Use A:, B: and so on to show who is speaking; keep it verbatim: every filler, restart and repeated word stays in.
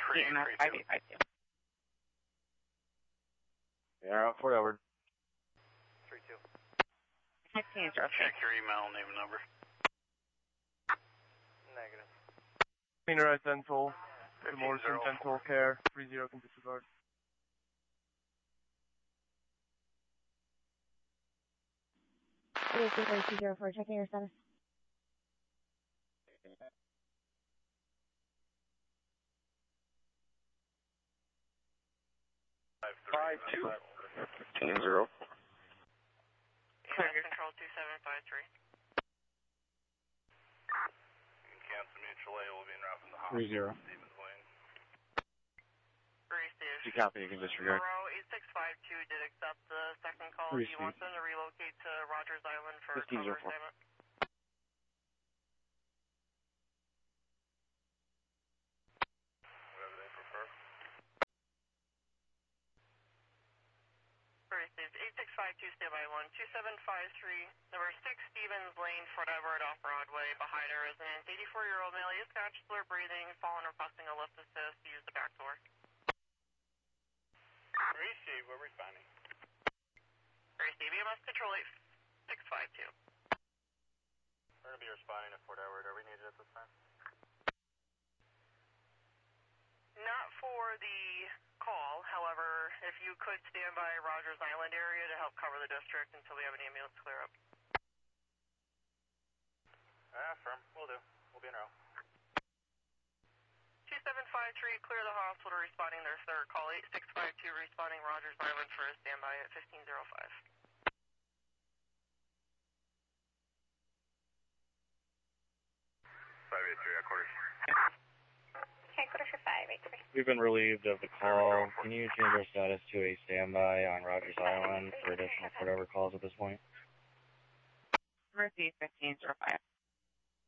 A: E M S five eight five two.
B: Yeah, out forward.
C: three two.
A: fifteen zero six.
D: Check your email, name and number.
C: Negative.
B: Mineral dental, the Morrison Dental Care, three zero can disregard.
E: three two two zero four, checking your status.
B: Five two.
F: fifteen zero.
G: Control two seven five three.
D: In Kansas Mutual A will be in route from the hospital.
B: Three zero.
D: Stevens Lane.
G: Three Steve.
B: You copy, you can disregard.
G: Monroe eight six five two did accept the second call.
B: Three
G: He wants them to relocate to Rogers Island for
B: fifteen
G: cover
B: zero four.
G: assignment.
D: Whatever they prefer.
G: Three Steve. eight six five two standby one two seven five three. Number six Stevens Lane, Fort Edward off Broadway. Bahida residence. eighty-four-year-old male. He is conscious, blur breathing. Fallen, requesting a lift assist. Use the back door.
D: Receive, we're responding.
G: Three Steve. E M S control eight six five two.
C: We're going to be responding to Fort Edward. Are we needed at this time?
G: Not for the call. However, if you could stand by Rogers Island area to help cover the district until we have an ambulance clear up.
C: Ah, firm. We'll do. We'll be in row.
G: two seven five three, clear the hospital, responding their third call. eight six five two, responding Rogers Island for a standby at fifteen oh five.
D: five eight three, headquarters.
E: Headquarters for five eight three.
H: We've been relieved of the call. Can you change our status to a standby on Rogers Island for additional Fort Edward calls at this point?
A: Mercy fifteen zero five.